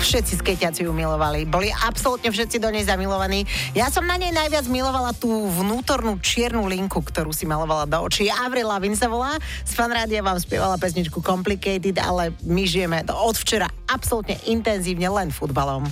Všetci skejťaci ju milovali. Boli absolútne všetci do nej zamilovaní. Ja som na nej najviac milovala tú vnútornú čiernu linku, ktorú si malovala do očí. Avril Lavigne sa volá. Z Fanrádia vám spievala pesničku Complicated, ale my žijeme od včera absolútne intenzívne len futbalom.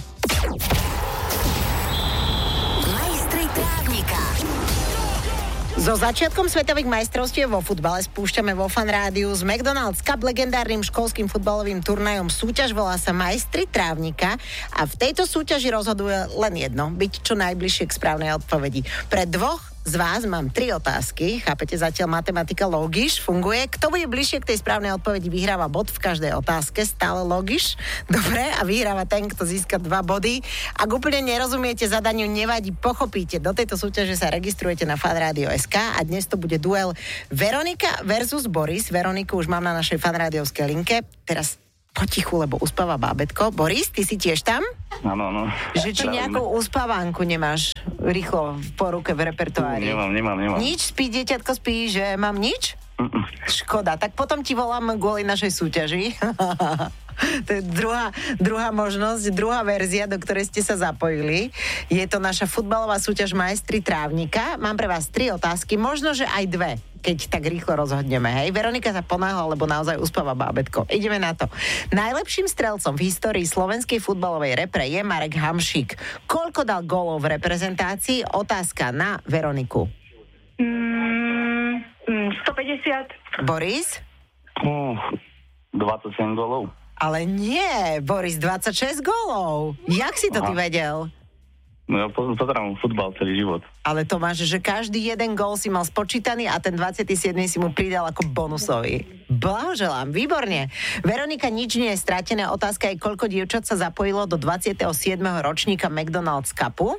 So začiatkom svetových majstrovstiev vo futbale spúšťame vo Fanrádiu z McDonald's Cup legendárnym školským futbalovým turnajom. Súťaž volá sa Majstri trávnika a v tejto súťaži rozhoduje len jedno, byť čo najbližšie k správnej odpovedi. Pre dvoch z vás mám 3 otázky. Chápete, zatiaľ matematika logiš funguje. Kto bude bližšie k tej správnej odpovedi, vyhráva bod v každej otázke. Stále logiš. Dobre, a vyhráva ten, kto získa 2 body. Ak úplne nerozumiete zadaniu, nevadí, pochopíte. Do tejto súťaže sa registrujete na fanradio.sk a dnes to bude duel Veronika versus Boris. Veroniku už mám na našej fanrádiovskej linke. Teraz potichu, lebo uspáva bábätko. Boris, ty si tiež tam? Áno. Že či nejakú uspávánku nemáš rýchlo po ruke v repertoári? Nemám. Nič? Spí, dieťatko, spí, že mám nič? Škoda, tak potom ti volám kvôli našej súťaži. To je druhá možnosť, druhá verzia, do ktorej ste sa zapojili. Je to naša futbalová súťaž Majstri trávnika. Mám pre vás 3 otázky, možno, že aj 2, keď tak rýchlo rozhodneme. Hej, Veronika sa ponáhla, lebo naozaj uspáva bábätko. Ideme na to. Najlepším strelcom v histórii slovenskej futbalovej repre je Marek Hamšík. Koľko dal gólov v reprezentácii? Otázka na Veroniku. 150. Boris? 27 gólov. Ale nie, Boris, 26 gólov. Jak si to ty vedel? No ja pozerám futbal celý život. Ale to máš, že každý jeden gól si mal spočítaný a ten 27 si mu pridal ako bonusový. Blahoželám, výborne. Veronika, nič nie je stratené. Otázka je, koľko dievčat sa zapojilo do 27. ročníka McDonald's Cupu?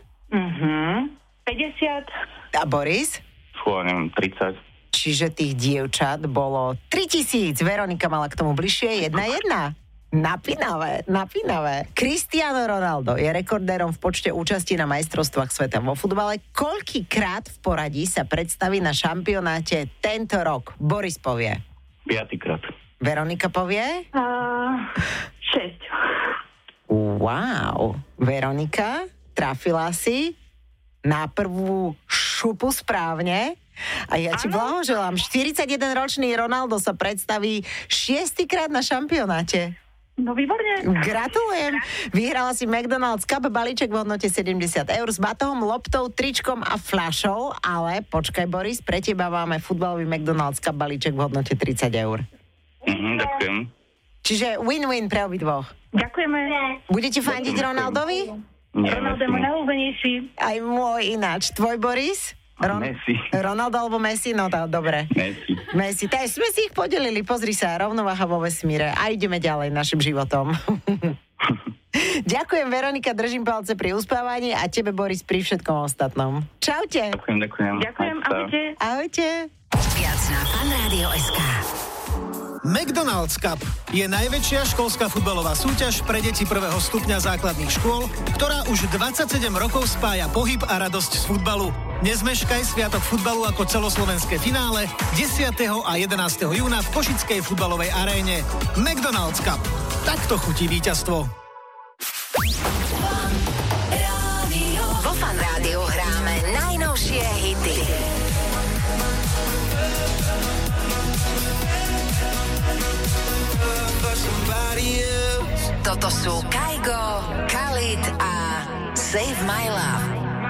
50. A Boris? Neviem, 30. Čiže tých dievčat bolo 3000. Veronika mala k tomu bližšie 1-1. Napínavé. Cristiano Ronaldo je rekordérom v počte účastí na majstrovstvách sveta vo futbale. Koľkýkrát v poradí sa predstaví na šampionáte tento rok? Boris povie. 5-krát. Veronika povie? 6. Wow. Veronika, trafila si na prvú šupu správne. A ja ti blahoželám. 41-ročný Ronaldo sa predstaví 6-krát na šampionáte. No výborne. Gratulujem. Vyhrala si McDonald's Cup balíček v hodnote 70 eur s batohom, loptou, tričkom a fľašou, ale počkaj Boris, pre teba máme futbalový McDonald's Cup balíček v hodnote 30 eur. Ďakujem. Čiže win-win pre obidvoch. Ďakujeme. Budete fandiť Ronaldovi? Ronaldo je môj najľúbenejší. Aj môj ináč. Tvoj Boris? Messi. Ronaldo alebo Messi? No tá, dobre. Messi. Tak sme si ich podelili, pozri sa, rovnováha vo vesmíre a ideme ďalej našim životom. Ďakujem, Veronika, držím palce pri uspávaní a tebe, Boris, pri všetkom ostatnom. Čaute. Ďakujem, ahojte. Viac na fanradio.sk. McDonald's Cup je najväčšia školská futbalová súťaž pre deti prvého stupňa základných škôl, ktorá už 27 rokov spája pohyb a radosť z futbalu. Nezmeškaj sviatok futbalu ako celoslovenské finále 10. a 11. júna v Košickej futbalovej aréne. McDonald's Cup. Takto chutí víťazstvo. Vo Fanrádiu hráme najnovšie hity. Toto sú Kygo, Khalid a Save My Love.